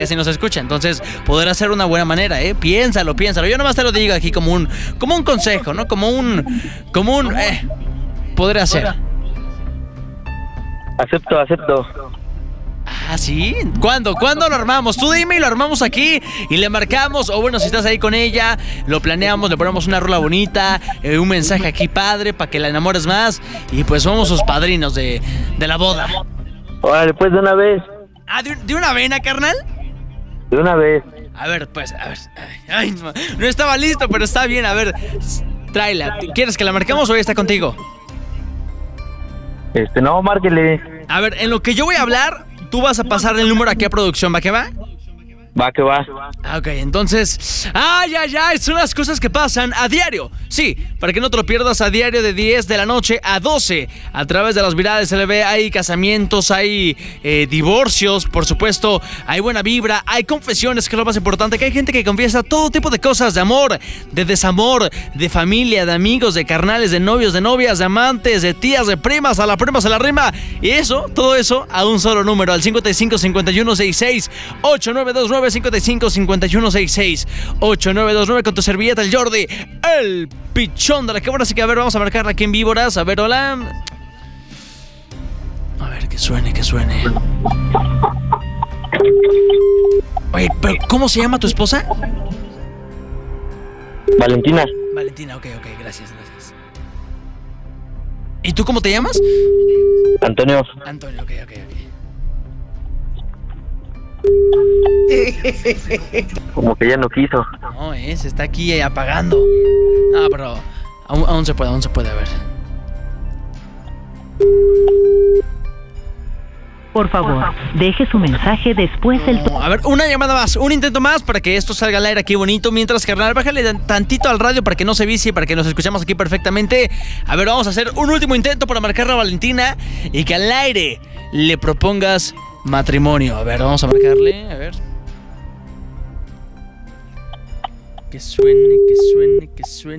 si nos escucha. Entonces, podrá ser una buena manera, ¿eh? Piénsalo. Yo nomás te lo digo aquí como un consejo, ¿no? Podría ser. Acepto. Ah, ¿sí? ¿Cuándo lo armamos? Tú dime y lo armamos aquí y le marcamos. O bueno, si estás ahí con ella, lo planeamos, le ponemos una rola bonita, un mensaje aquí padre para que la enamores más. Y pues somos sus padrinos de la boda. Órale, pues de una vez. Ah, ¿de una vena, carnal? De una vez. A ver. Ay, no estaba listo, pero está bien. A ver, tráela. ¿Quieres que la marquemos o ella está contigo? No, márquele. A ver, en lo que yo voy a hablar, tú vas a pasar el número aquí a producción, ¿va que va? Va que va. Ok, entonces... ¡Ay! Son las cosas que pasan a diario. Sí, para que no te lo pierdas, a diario de 10 de la noche a 12. A través de las virales se le ve, hay casamientos, hay divorcios, por supuesto. Hay buena vibra, hay confesiones, que es lo más importante. Que hay gente que confiesa todo tipo de cosas. De amor, de desamor, de familia, de amigos, de carnales, de novios, de novias, de amantes, de tías, de primas. A la prima se la rima. Y eso, todo eso, a un solo número. Al 55 51 66 8929. 55 51 66 8929 con tu servilleta el Jordi, el pichón de la cámara. Así que a ver, vamos a marcarla aquí en Víboras. A ver, hola. A ver, que suene. Oye, pero ¿cómo se llama tu esposa? Valentina, ok, gracias. ¿Y tú cómo te llamas? Antonio, ok. como que ya no quiso. No, se está aquí apagando. No, pero aún se puede, a ver. Por favor, deje su mensaje después del... A ver, una llamada más, un intento más para que esto salga al aire aquí bonito. Mientras, carnal, bájale tantito al radio para que no se vicie, para que nos escuchemos aquí perfectamente. A ver, vamos a hacer un último intento para marcar a Valentina y que al aire le propongas matrimonio. A ver, vamos a marcarle, a ver. Que suene.